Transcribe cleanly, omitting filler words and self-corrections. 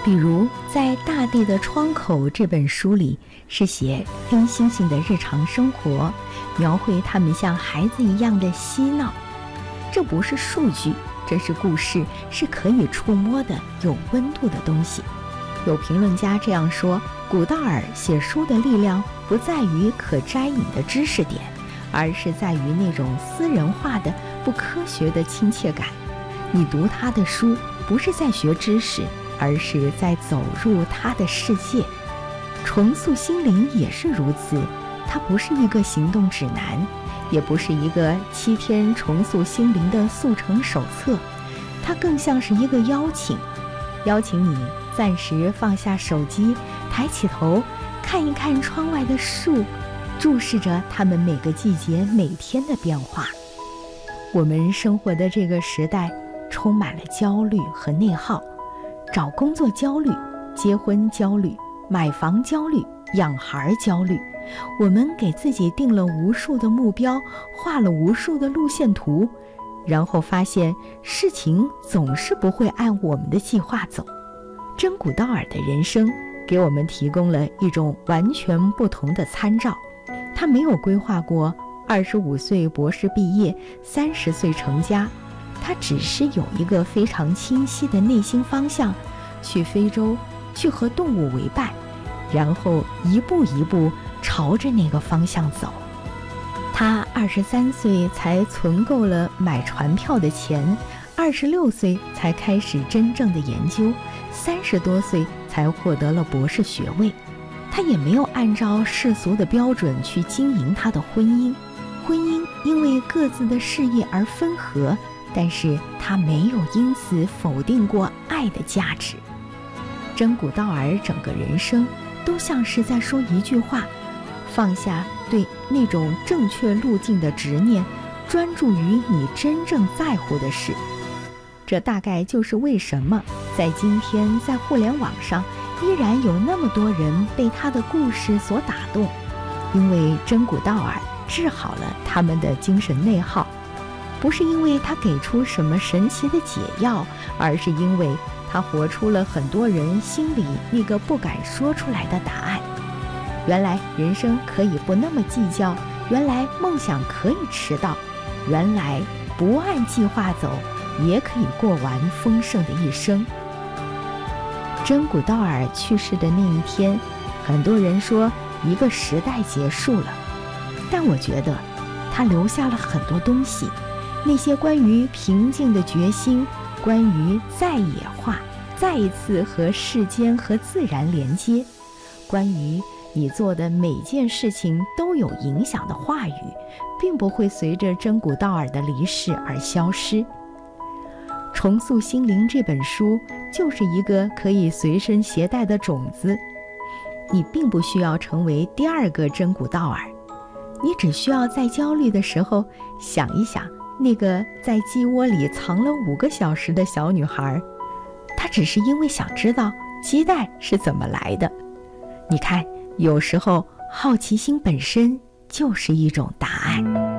比如在《大地的窗口》这本书里，是写黑猩猩的日常生活，描绘他们像孩子一样的嬉闹。这不是数据，这是故事，是可以触摸的、有温度的东西。有评论家这样说，古道尔写书的力量不在于可摘引的知识点，而是在于那种私人化的、不科学的亲切感。你读他的书，不是在学知识，而是在走入他的世界。重塑心灵也是如此，它不是一个行动指南，也不是一个7天重塑心灵的速成手册，它更像是一个邀请你暂时放下手机，抬起头看一看窗外的树，注视着它们每个季节每天的变化。我们生活的这个时代充满了焦虑和内耗，找工作焦虑，结婚焦虑，买房焦虑，养孩焦虑。我们给自己定了无数的目标，画了无数的路线图，然后发现事情总是不会按我们的计划走。真古道尔的人生给我们提供了一种完全不同的参照。他没有规划过25岁博士毕业，30岁成家，他只是有一个非常清晰的内心方向，去非洲，去和动物为伴，然后一步一步朝着那个方向走。他23岁才存够了买船票的钱，26岁才开始真正的研究，30多岁才获得了博士学位。他也没有按照世俗的标准去经营他的婚姻，婚姻因为各自的事业而分合，但是他没有因此否定过爱的价值。真古道尔整个人生都像是在说一句话，放下对那种正确路径的执念，专注于你真正在乎的事。这大概就是为什么在今天在互联网上依然有那么多人被他的故事所打动，因为真古道尔治好了他们的精神内耗，不是因为他给出什么神奇的解药，而是因为他活出了很多人心里那个不敢说出来的答案。原来人生可以不那么计较，原来梦想可以迟到，原来不按计划走也可以过完丰盛的一生。真古道尔去世的那一天，很多人说一个时代结束了，但我觉得他留下了很多东西，那些关于平静的决心，关于再野化，再一次和世间和自然连接，关于你做的每件事情都有影响的话语，并不会随着真古道尔的离世而消失。重塑心灵这本书就是一个可以随身携带的种子，你并不需要成为第二个真古道尔，你只需要在焦虑的时候想一想那个在鸡窝里藏了5个小时的小女孩，她只是因为想知道鸡蛋是怎么来的。你看，有时候好奇心本身就是一种答案。